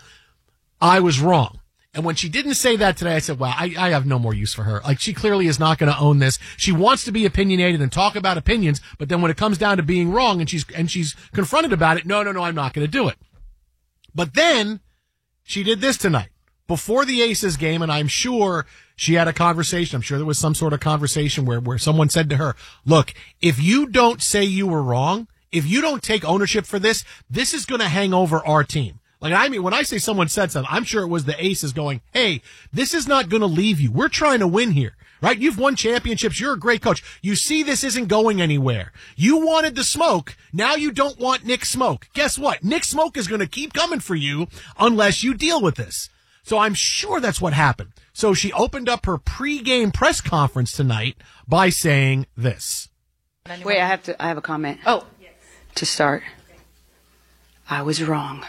I was wrong. And when she didn't say that today, I said, wow, I have no more use for her. Like, she clearly is not going to own this. She wants to be opinionated and talk about opinions, but then when it comes down to being wrong and she's confronted about it, no, I'm not going to do it. But then she did this tonight before the Aces game, and I'm sure she had a conversation. I'm sure there was some sort of conversation where someone said to her, look, if you don't say you were wrong, if you don't take ownership for this is going to hang over our team. Like, I mean, when I say someone said something, I'm sure it was the Aces going, hey, this is not going to leave you. We're trying to win here, right? You've won championships. You're a great coach. You see this isn't going anywhere. You wanted the smoke. Now you don't want Nick Smoke. Guess what? Nick Smoke is going to keep coming for you unless you deal with this. So I'm sure that's what happened. So she opened up her pregame press conference tonight by saying this. Wait, I have a comment. Oh, yes. To start. I was wrong.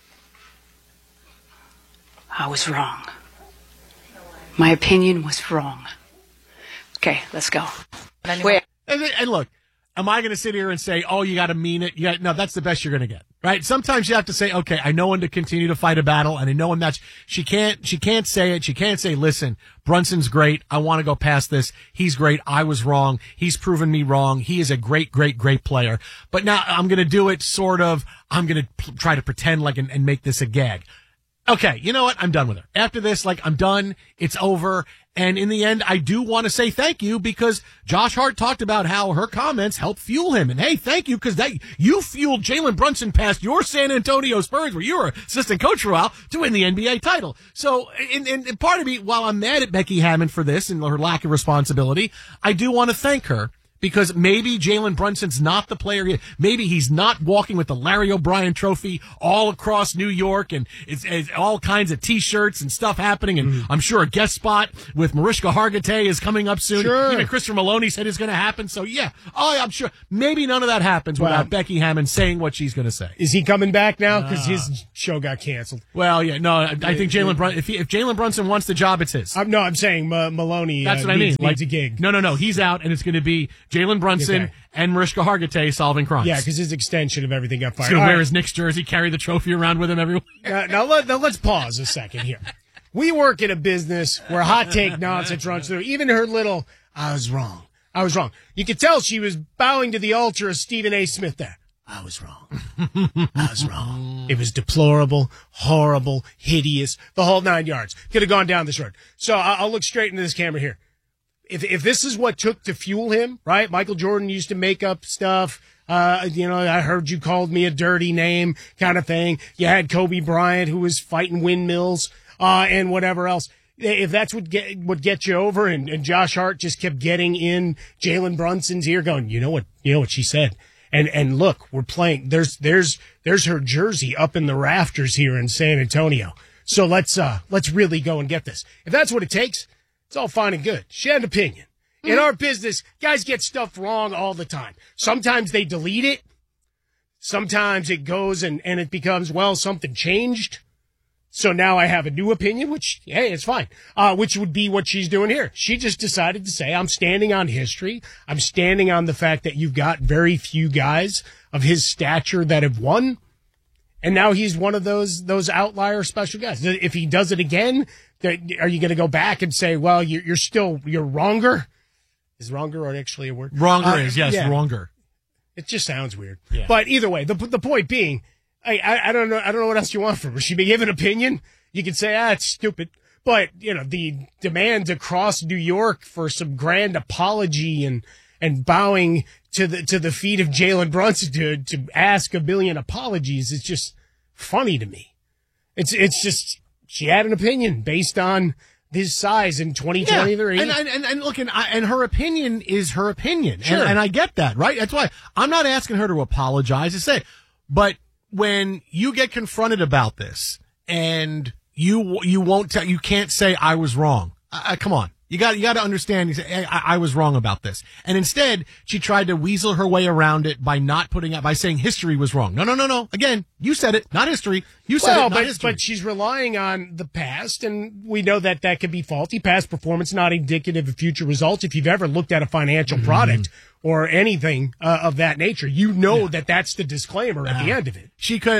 I was wrong. My opinion was wrong. Okay, let's go. Wait. And look, am I going to sit here and say, oh, you got to mean it? No, that's the best you're going to get, right? Sometimes you have to say, okay, I know when to continue to fight a battle, and I know when that's, she can't say it. She can't say, listen, Brunson's great. I want to go past this. He's great. I was wrong. He's proven me wrong. He is a great, great, great player. But now I'm going to do it sort of, I'm going to try to pretend like and make this a gag. Okay, you know what? I'm done with her. After this, I'm done. It's over. And in the end, I do want to say thank you because Josh Hart talked about how her comments helped fuel him. And hey, thank you because you fueled Jalen Brunson past your San Antonio Spurs, where you were assistant coach for a while, to win the NBA title. So, and part of me, while I'm mad at Becky Hammon for this and her lack of responsibility, I do want to thank her Because maybe Jalen Brunson's not the player. Maybe he's not walking with the Larry O'Brien trophy all across New York, and it's all kinds of T-shirts and stuff happening. And I'm sure a guest spot with Mariska Hargitay is coming up soon. Sure. Even Christopher Maloney said it's going to happen. So yeah, I'm sure maybe none of that happens without Becky Hammon saying what she's going to say. Is he coming back now? Because his show got canceled. Well, yeah, no, I think Jalen Brunson. If Jalen Brunson wants the job, it's his. I'm saying Maloney. That's what I mean. Needs a gig. No, he's out, and it's going to be Jalen Brunson and Mariska Hargitay solving crimes. Yeah, because his extension of everything got fired. He's going to wear his Knicks jersey, carry the trophy around with him everywhere. Now let's pause a second here. We work in a business where hot take nonsense runs through. Even her little, I was wrong. You could tell she was bowing to the altar of Stephen A. Smith there. I was wrong. It was deplorable, horrible, hideous, the whole 9 yards. Could have gone down this road. So I'll look straight into this camera here. If this is what took to fuel him, right? Michael Jordan used to make up stuff. I heard you called me a dirty name kind of thing. You had Kobe Bryant who was fighting windmills, and whatever else. If that's what gets you over, and Josh Hart just kept getting in Jalen Brunson's ear going, you know what she said. And look, we're playing, there's her jersey up in the rafters here in San Antonio. So let's really go and get this. If that's what it takes, it's all fine and good. She had an opinion. In our business, guys get stuff wrong all the time. Sometimes they delete it. Sometimes it goes and it becomes, well, something changed. So now I have a new opinion, which, hey, it's fine. Which would be what she's doing here. She just decided to say, I'm standing on history. I'm standing on the fact that you've got very few guys of his stature that have won. And now he's one of those outlier special guys. If he does it again, are you going to go back and say, well, you're wronger? Is wronger actually a word? Wronger is, yes, yeah. Wronger. It just sounds weird. Yeah. But either way, the point being, I don't know what else you want from her. She may give an opinion. You could say, it's stupid. But, the demand to cross New York for some grand apology and bowing to the feet of Jalen Brunson to ask a billion apologies is just funny to me. It's just, she had an opinion based on his size in 2023. Yeah. And look, and her opinion is her opinion. Sure. And I get that, right? That's why I'm not asking her to apologize to say, but when you get confronted about this and you can't say I was wrong. Come on. You got to understand. You say, hey, I was wrong about this. And instead, she tried to weasel her way around it by by saying history was wrong. No. Again, you said it, not history. You said it, not history. But she's relying on the past, and we know that can be faulty. Past performance not indicative of future results. If you've ever looked at a financial product or anything of that nature, that's the disclaimer at the end of it.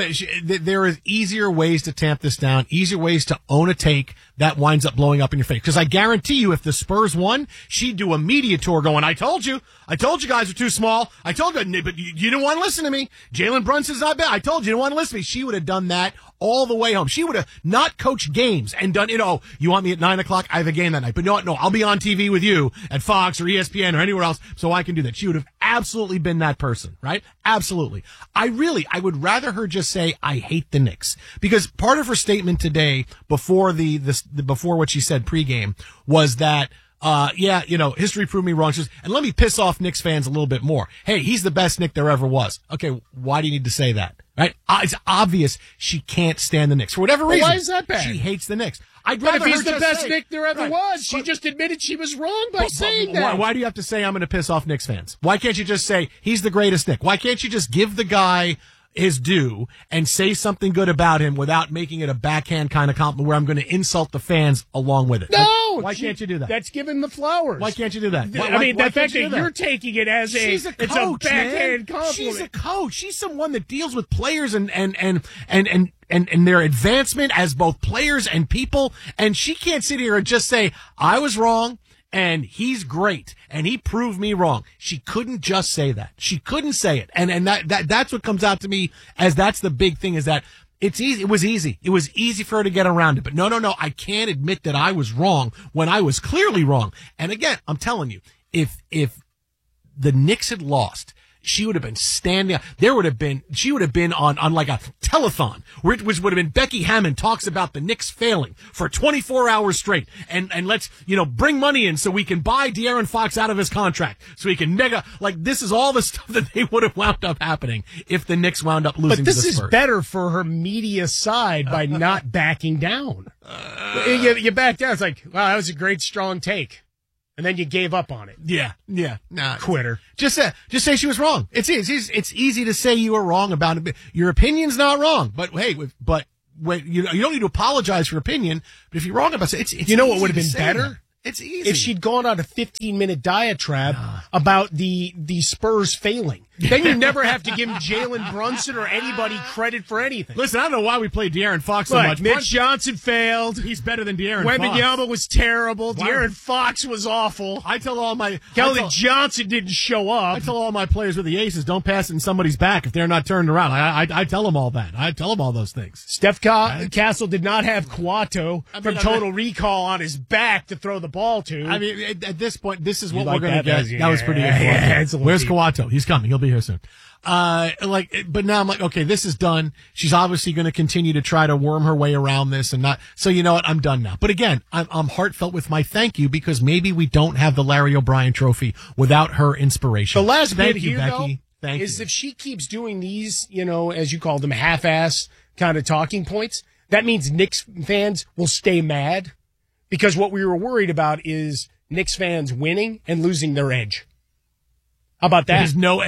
There is easier ways to tamp this down, easier ways to own a take that winds up blowing up in your face. Because I guarantee you, if the Spurs won, she'd do a media tour going, I told you guys are too small. I told you, but you didn't want to listen to me. Jalen Brunson's not bad. I told you didn't want to listen to me. She would have done that all the way home. She would have not coached games and done, you want me at 9:00? I have a game that night. But no, I'll be on TV with you at Fox or ESPN or anywhere else so I can do that. She would have absolutely been that person, right? Absolutely. I would rather her just say, I hate the Knicks. Because part of her statement today before before what she said pregame was that, history proved me wrong. She says, and let me piss off Knicks fans a little bit more. Hey, he's the best Knick there ever was. Okay, why do you need to say that? Right? It's obvious she can't stand the Knicks. For whatever reason. Why is that bad? She hates the Knicks. But if he's the best Knick there ever was, she just admitted she was wrong by saying that. Why do you have to say I'm going to piss off Knicks fans? Why can't you just say he's the greatest Knick? Why can't you just give the guy his due and say something good about him without making it a backhand kind of compliment where I'm going to insult the fans along with it? No! Why can't you do that? That's giving the flowers. Why can't you do that? The fact that you're taking it as it's a backhand compliment. She's a coach. She's someone that deals with players and their advancement as both players and people. And she can't sit here and just say, I was wrong and he's great and he proved me wrong. She couldn't just say that. She couldn't say it. And that's what comes out to me as that's the big thing is that it's easy. It was easy. It was easy for her to get around it. But no. I can't admit that I was wrong when I was clearly wrong. And again, I'm telling you, if the Knicks had lost, she would have been standing. She would have been on like a telethon, which would have been Becky Hammond talks about the Knicks failing for 24 hours straight, and let's bring money in so we can buy De'Aaron Fox out of his contract, so he can this is all the stuff that they would have wound up happening if the Knicks wound up losing. But this to the is Spurs. better for her media side by not backing down. You back down. It's like, wow, that was a great strong take. And then you gave up on it. Yeah. Nah, quitter. Just say she was wrong. It's easy to say you were wrong about it. Your opinion's not wrong, but hey, you don't need to apologize for your opinion. But if you're wrong about it, it's what would have been better? That. It's easy if she'd gone on a 15-minute diatribe about the Spurs failing. Then you never have to give Jalen Brunson or anybody credit for anything. Listen, I don't know why we played De'Aaron Fox so much. Mitch Johnson failed. He's better than De'Aaron Fox. Wembanyama was terrible. Wow. De'Aaron Fox was awful. I tell all my... Keldon Johnson didn't show up. I tell all my players with the Aces, don't pass it in somebody's back if they're not turned around. I tell them all that. I tell them all those things. Steph Castle did not have Kuato from Total Recall on his back to throw the ball to. I mean, at this point, this is what we're going to get. That was pretty good. Where's Kuato? He's coming. He'll be here soon. But now I'm like, okay, this is done. She's obviously going to continue to try to worm her way around this and not. So you know what? I'm done now. But again, I'm heartfelt with my thank you because maybe we don't have the Larry O'Brien Trophy without her inspiration. The last thank bit you, here, Becky. though, is if she keeps doing these, as you call them, half-ass kind of talking points, that means Knicks fans will stay mad because what we were worried about is Knicks fans winning and losing their edge. How about that? There's no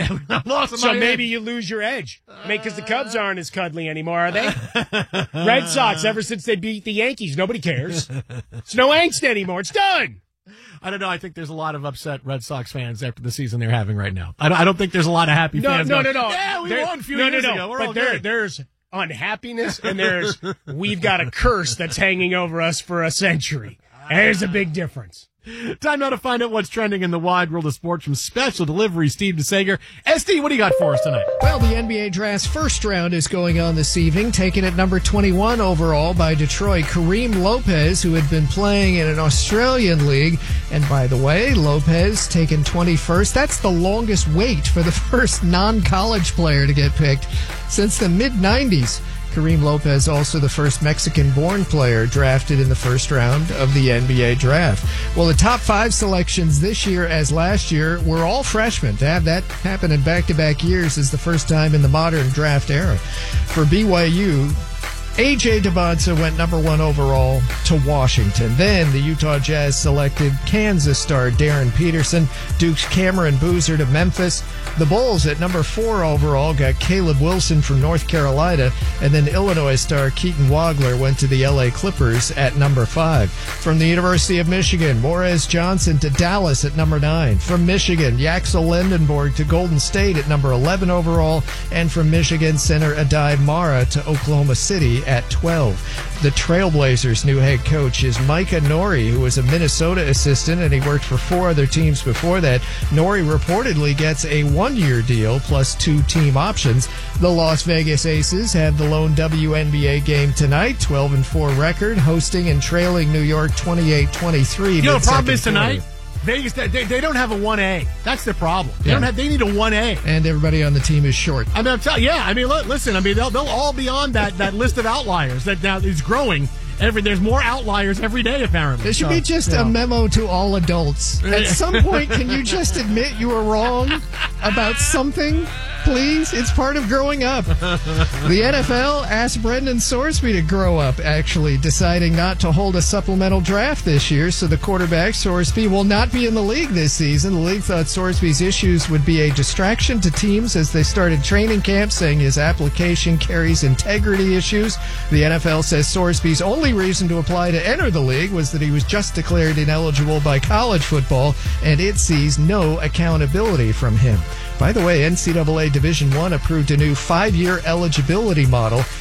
so maybe you lose your edge. Because the Cubs aren't as cuddly anymore, are they? Red Sox, ever since they beat the Yankees, nobody cares. It's no angst anymore. It's done. I don't know. I think there's a lot of upset Red Sox fans after the season they're having right now. I don't think there's a lot of happy fans. No. Yeah, we won a few years ago. We're all good. There's unhappiness and there's we've got a curse that's hanging over us for a century. There's a big difference. Time now to find out what's trending in the wide world of sports from Special Delivery, Steve DeSager. SD, what do you got for us tonight? Well, the NBA Draft's first round is going on this evening, taken at number 21 overall by Detroit, Kareem Lopez, who had been playing in an Australian league. And by the way, Lopez taken 21st. That's the longest wait for the first non-college player to get picked since the mid-90s. Kareem Lopez, also the first Mexican-born player drafted in the first round of the NBA draft. Well, the top 5 selections this year as last year were all freshmen. To have that happen in back-to-back years is the first time in the modern draft era. For BYU, A.J. Debonsa went number 1 overall to Washington. Then the Utah Jazz selected Kansas star Darren Peterson, Duke's Cameron Boozer to Memphis. The Bulls at number 4 overall got Caleb Wilson from North Carolina, and then Illinois star Keaton Wagler went to the LA Clippers at number 5. From the University of Michigan, Morez Johnson to Dallas at number 9. From Michigan, Yaxel Lendenborg to Golden State at number 11 overall, and from Michigan, center Adai Mara to Oklahoma City at 12. The Trailblazers' new head coach is Micah Nori, who was a Minnesota assistant, and he worked for 4 other teams before that. Nori reportedly gets a 1-year deal plus 2 team options. The Las Vegas Aces have the lone WNBA game tonight, 12-4 record, hosting and trailing New York 28-23. You know the problem is tonight? Vegas, they don't have a 1A. That's the problem. They need a 1A. And everybody on the team is short. I mean, I'm telling you, listen, they'll all be on that list of outliers that now is growing. There's more outliers every day, apparently. There should be just a memo to all adults. At some point, can you just admit you were wrong about something? Please? It's part of growing up. The NFL asked Brendan Sorsby to grow up, actually, deciding not to hold a supplemental draft this year, so the quarterback, Sorsby, will not be in the league this season. The league thought Sorsby's issues would be a distraction to teams as they started training camp, saying his application carries integrity issues. The NFL says Sorsby's only reason to apply to enter the league was that he was just declared ineligible by college football, and it sees no accountability from him. By the way, NCAA Division I approved a new 5-year eligibility model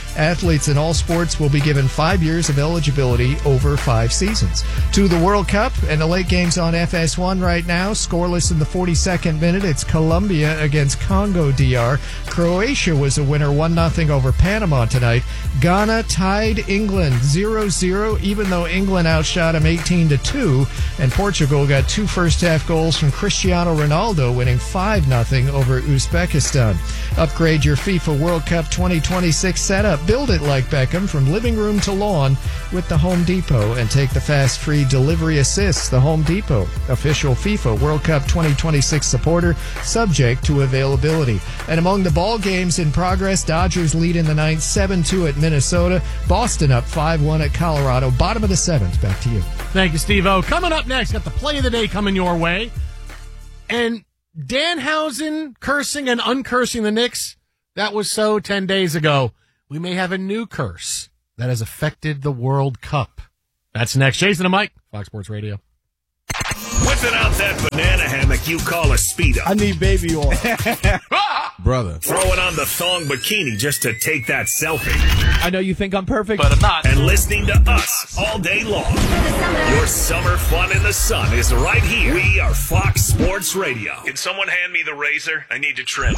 Athletes in all sports will be given 5 years of eligibility over 5 seasons. To the World Cup and the late games on FS1 right now. Scoreless in the 42nd minute. It's Colombia against Congo DR. Croatia was a winner 1-0 over Panama tonight. Ghana tied England 0-0, even though England outshot them 18-2. And Portugal got 2 first-half goals from Cristiano Ronaldo, winning 5-0 over Uzbekistan. Upgrade your FIFA World Cup 2026 setup. Build it like Beckham from living room to lawn with the Home Depot, and take the fast free delivery assists. The Home Depot, official FIFA World Cup 2026 supporter, subject to availability. And among the ball games in progress, Dodgers lead in the ninth 7-2 at Minnesota. Boston up 5-1 at Colorado. Bottom of the 7th. Back to you. Thank you, Steve-O. Coming up next, got the play of the day coming your way. And Danhausen cursing and uncursing the Knicks, that was so 10 days ago. We may have a new curse that has affected the World Cup. That's next. Jason and Mike, Fox Sports Radio. Whipping out that banana hammock you call a Speedo. I need baby oil. Brother. Throwing on the thong bikini just to take that selfie. I know you think I'm perfect, but I'm not. And listening to us all day long. Your summer fun in the sun is right here. We are Fox Sports Radio. Can someone hand me the razor? I need to trim.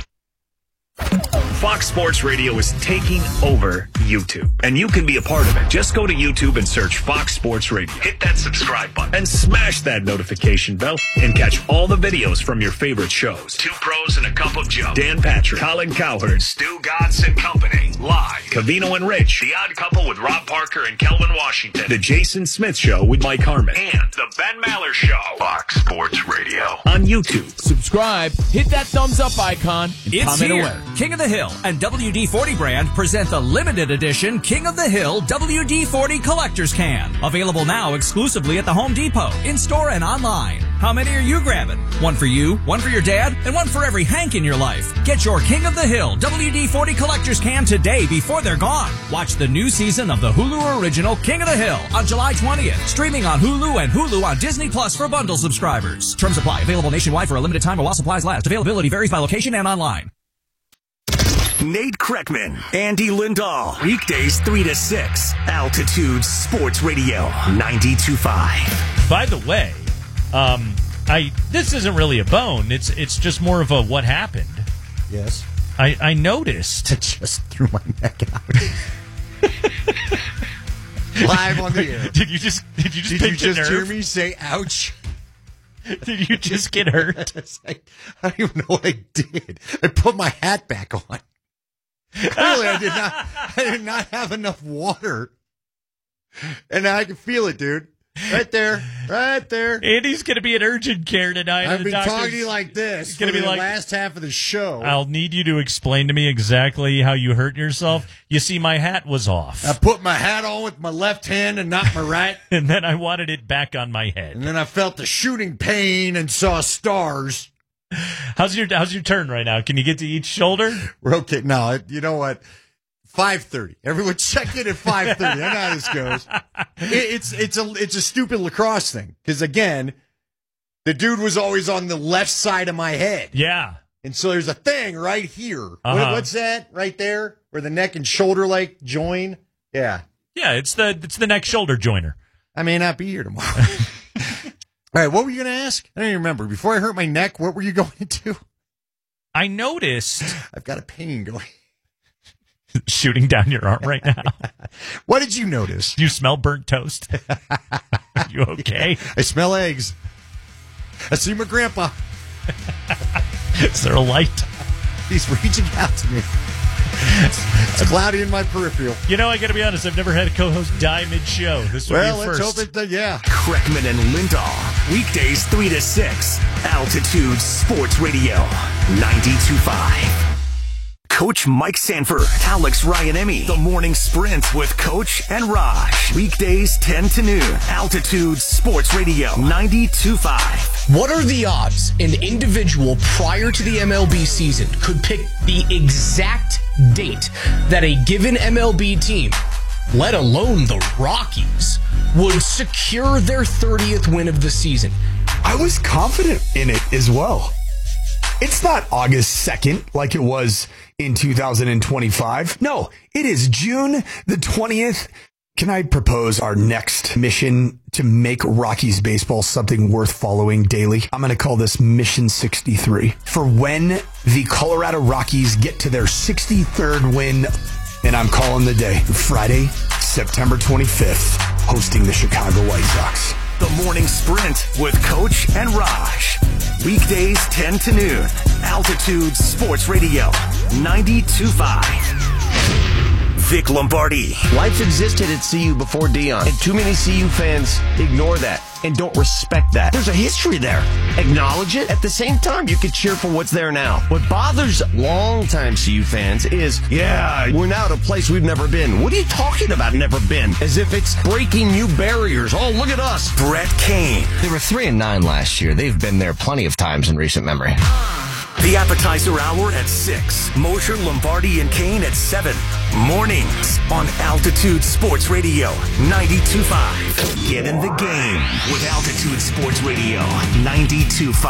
Fox Sports Radio is taking over YouTube, and you can be a part of it. Just go to YouTube and search Fox Sports Radio. Hit that subscribe button and smash that notification bell and catch all the videos from your favorite shows. Two Pros and a Cup of Joe. Dan Patrick, Colin Cowherd, Stu Godson and Company. Live. Covino and Rich. The Odd Couple with Rob Parker and Kelvin Washington. The Jason Smith Show with Mike Harmon. And The Ben Maller Show. Fox Sports Radio. On YouTube. Subscribe, hit that thumbs up icon, and It's comment here. away. King of the Hill and WD-40 brand present the limited edition King of the Hill WD-40 Collector's Can. Available now exclusively at the Home Depot, in-store and online. How many are you grabbing? One for you, one for your dad, and one for every Hank in your life. Get your King of the Hill WD-40 Collector's Can today before they're gone. Watch the new season of the Hulu original King of the Hill on July 20th. Streaming on Hulu and Hulu on Disney Plus for bundle subscribers. Terms apply. Available nationwide for a limited time while supplies last. Availability varies by location and online. Nate Kreckman, Andy Lindahl. Weekdays 3 to 6. Altitude Sports Radio 92.5. By the way, this isn't really a bone. It's just more of a what happened. Yes. I noticed. I just threw my neck out. Live on the air. Did you just hear me say ouch? Did you just get hurt? I don't even know what I did. I put my hat back on. Clearly, I did not have enough water. And I can feel it, dude. Right there. Andy's going to be in urgent care tonight. I've been talking to you like this for the last half of the show. I'll need you to explain to me exactly how you hurt yourself. You see, my hat was off. I put my hat on with my left hand and not my right. And then I wanted it back on my head. And then I felt the shooting pain and saw stars. How's your turn right now? Can you get to each shoulder? We're okay. No, you know what? 5:30. Everyone check in at 5:30. I know how this goes. It's a stupid lacrosse thing. Because again, the dude was always on the left side of my head. Yeah. And so there's a thing right here. Uh-huh. What's that? Right there? Where the neck and shoulder like join? Yeah. Yeah, it's the neck shoulder joiner. I may not be here tomorrow. All right, what were you going to ask? I don't even remember. Before I hurt my neck, what were you going to do? I noticed. I've got a pain going. Shooting down your arm right now. What did you notice? Do you smell burnt toast? Are you okay? I smell eggs. I see my grandpa. Is there a light? He's reaching out to me. It's cloudy in my peripheral. You know, I got to be honest. I've never had a co-host die mid-show. This will be let's first. hope it. Yeah. Kreckman and Lindahl. Weekdays 3 to 6. Altitude Sports Radio 92.5. Coach Mike Sanford, Alex Ryanemi, The Morning Sprint with Coach and Raj. Weekdays 10 to noon. Altitude Sports Radio 92.5. What are the odds an individual prior to the MLB season could pick the exact date that a given MLB team, let alone the Rockies, would secure their 30th win of the season? I was confident in it as well. It's not August 2nd like it was in 2025. No, it is June the 20th. Can I propose our next mission to make Rockies baseball something worth following daily? I'm going to call this Mission 63. For when the Colorado Rockies get to their 63rd win, and I'm calling the day Friday, September 25th, hosting the Chicago White Sox. The Morning Sprint with Coach and Raj. Weekdays 10 to noon. Altitude Sports Radio 92.5. Vic Lombardi. Life existed at CU before Dion, and too many CU fans ignore that and don't respect that. There's a history there. Acknowledge it. At the same time, you can cheer for what's there now. What bothers longtime CU fans is, we're now at a place we've never been. What are you talking about, never been? As if it's breaking new barriers. Oh, look at us. Brett Kane. They were 3-9 last year. They've been there plenty of times in recent memory. The appetizer hour at 6. Mosher, Lombardi, and Kane at 7. Mornings on Altitude Sports Radio 92.5. Get in the game with Altitude Sports Radio 92.5.